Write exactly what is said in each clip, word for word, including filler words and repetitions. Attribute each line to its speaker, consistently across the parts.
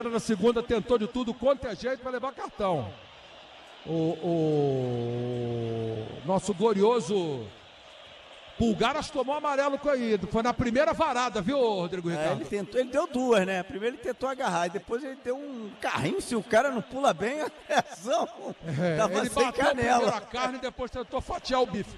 Speaker 1: Na segunda tentou de tudo quanto é jeito para levar cartão. O, o nosso glorioso Pulgaras tomou amarelo caído. Foi na primeira varada, viu, Rodrigo Ricardo?
Speaker 2: É, ele tentou, ele deu duas, né? Primeiro ele tentou agarrar, e depois ele deu um carrinho. Se o cara não pula bem, a reação
Speaker 1: é,
Speaker 2: tava
Speaker 1: ele
Speaker 2: sem
Speaker 1: bateu
Speaker 2: canela.
Speaker 1: primeiro a carne e depois tentou fatiar o bife.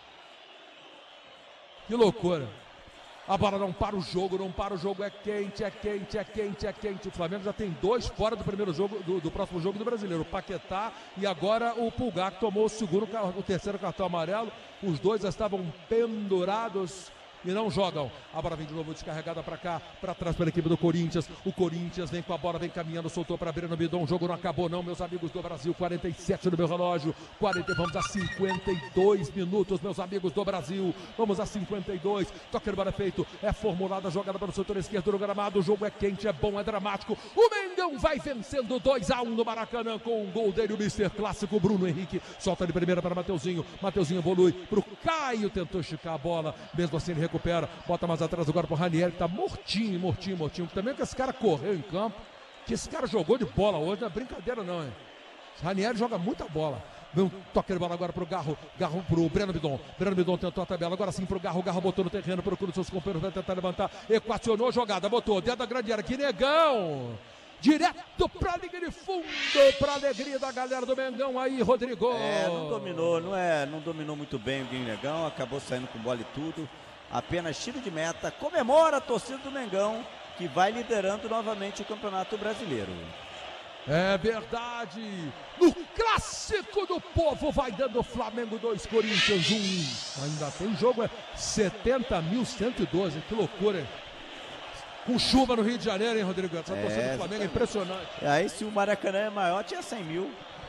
Speaker 1: Que loucura. A bola não para o jogo, não para o jogo, é quente, é quente, é quente, é quente. O Flamengo já tem dois fora do primeiro jogo, do, do próximo jogo do Brasileiro. O Paquetá e agora o Pulgar, que tomou o segundo, o terceiro cartão amarelo. Os dois já estavam pendurados e não jogam. A bola vem de novo descarregada para cá, para trás pela equipe do Corinthians. O Corinthians vem com a bola, vem caminhando, soltou para Breno Bidon. O jogo não acabou não, meus amigos do Brasil. quarenta e sete no meu relógio. quarenta, vamos a cinquenta e dois minutos, meus amigos do Brasil. Vamos a cinquenta e dois. Toque de bola feito. É formulada a jogada para o setor esquerdo do gramado. O jogo é quente, é bom, é dramático. O Mengão vai vencendo dois a um no Maracanã com um gol dele, o mister Clássico Bruno Henrique. Solta de primeira para Mateuzinho. Mateuzinho evolui para o Caio. Tentou esticar a bola. Mesmo assim ele recupera, bota mais atrás agora pro Ranieri, que tá mortinho, mortinho, mortinho. Também que esse cara correu em campo, que esse cara jogou de bola hoje, não é brincadeira não, hein? Esse Ranieri joga muita bola. Vem um toque de bola agora pro Garro, Garro pro Breno Bidon. Breno Bidon tentou a tabela, agora sim pro Garro, Garro botou no terreno, procura os seus companheiros, vai tentar levantar, equacionou a jogada, botou dentro da grande área, que negão! Direto pra linha de fundo, pra alegria da galera do Mengão aí, Rodrigo.
Speaker 2: É, não dominou, não é, não dominou muito bem o Guinho Negão, acabou saindo com bola e tudo. Apenas tiro de meta, comemora a torcida do Mengão, que vai liderando novamente o Campeonato Brasileiro.
Speaker 1: É verdade, no Clássico do Povo vai dando Flamengo dois, Corinthians um. Ainda tem jogo, é setenta mil cento e doze, que loucura, hein? Com chuva no Rio de Janeiro, hein, Rodrigo? Essa torcida
Speaker 2: é,
Speaker 1: do Flamengo é impressionante.
Speaker 2: Aí se o Maracanã é maior, tinha cem mil.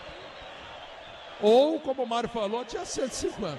Speaker 1: Ou, como o Mário falou, tinha cento e cinquenta.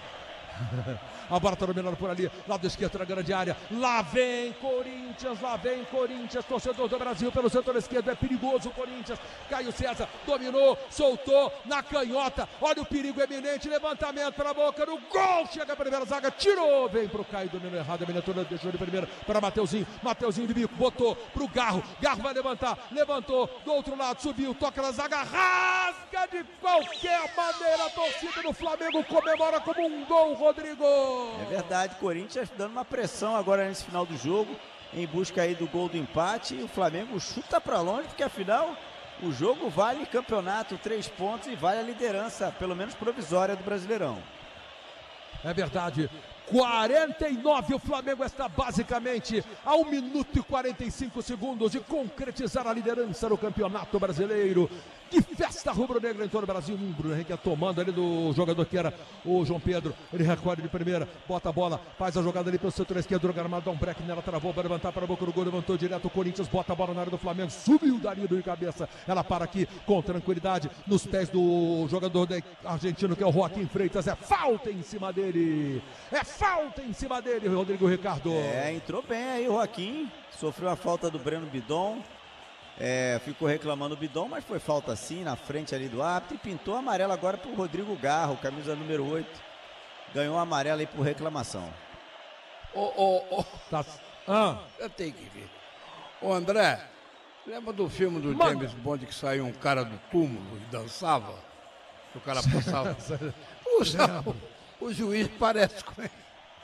Speaker 1: A bola tá dominando por ali, lado esquerdo da grande área. Lá vem Corinthians, lá vem Corinthians, torcedor do Brasil pelo setor esquerdo, é perigoso o Corinthians. Caio César dominou, soltou na canhota. Olha o perigo eminente, levantamento pela boca do gol. Chega a primeira zaga, tirou, vem pro Caio, dominou errado, a miniatura deixou de primeira para Mateuzinho. Mateuzinho de bico, botou pro Garro. Garro vai levantar, levantou do outro lado, subiu, toca na zaga, rasga de qualquer maneira. A torcida do Flamengo comemora como um gol, Rodrigo.
Speaker 2: É verdade, Corinthians dando uma pressão agora nesse final do jogo, em busca aí do gol do empate, e o Flamengo chuta para longe, porque afinal o jogo vale campeonato, três pontos, e vale a liderança, pelo menos provisória, do Brasileirão.
Speaker 1: É verdade, quarenta e nove, o Flamengo está basicamente a um minuto e quarenta e cinco segundos de concretizar a liderança no Campeonato Brasileiro. Que festa rubro-negra em todo o Brasil. Um Bruno Henrique tomando ali do jogador que era o João Pedro. Ele recolhe de primeira, bota a bola, faz a jogada ali pelo setor esquerdo do gramado, dá um break nela, travou para levantar para a boca do gol, levantou direto o Corinthians, bota a bola na área do Flamengo, subiu o Danilo de cabeça. Ela para aqui com tranquilidade nos pés do jogador argentino que é o Joaquim Freitas. É falta em cima dele. É falta em cima dele, Rodrigo Ricardo.
Speaker 2: É, entrou bem aí o Joaquim, sofreu a falta do Breno Bidon. É, ficou reclamando o Bidon, mas foi falta sim na frente ali do árbitro, e pintou amarelo agora pro Rodrigo Garro, camisa número oito. Ganhou amarelo aí por reclamação.
Speaker 3: Ô, ô, ô.
Speaker 1: Tá. Ah.
Speaker 3: Eu tenho que ver. Ô, André, lembra do filme do
Speaker 1: Mano.
Speaker 3: James Bond que saiu um cara do túmulo e dançava? O cara passava. o, o juiz parece com ele.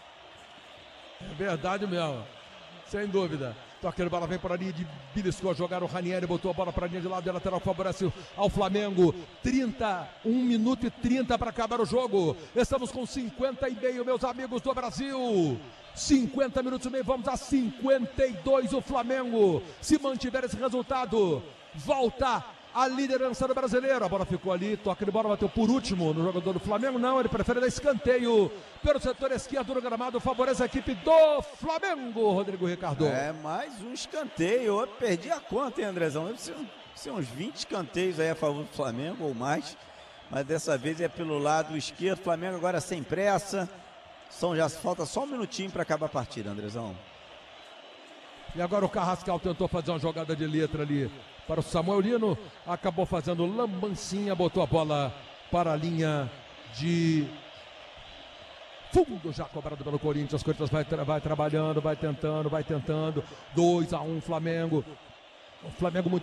Speaker 1: É verdade mesmo, sem dúvida. Toque de bola vem por ali, de beliscou a jogar o Ranieri, botou a bola para a linha de lado, e a lateral favorece ao Flamengo. trinta, um minuto e trinta para acabar o jogo. Estamos com cinquenta e meio, meus amigos do Brasil. cinquenta minutos e meio, vamos a cinquenta e dois. O Flamengo, se mantiver esse resultado, volta a liderança do Brasileiro. A bola ficou ali, toque de bola, bateu por último no jogador do Flamengo. Não, ele prefere dar escanteio pelo setor esquerdo do gramado, favorece a equipe do Flamengo, Rodrigo Ricardo.
Speaker 2: É, mais um escanteio. Eu perdi a conta, hein, Andrezão? Deve ser, ser uns vinte escanteios aí a favor do Flamengo ou mais, mas dessa vez é pelo lado esquerdo. Flamengo agora sem pressa. São, já falta só um minutinho para acabar a partida, Andrezão.
Speaker 1: E agora o Carrascal tentou fazer uma jogada de letra ali para o Samuel Lino, acabou fazendo lambancinha, botou a bola para a linha de fundo, já cobrado pelo Corinthians. O Corinthians vai, tra- vai trabalhando, vai tentando, vai tentando. dois a um Flamengo. O Flamengo muito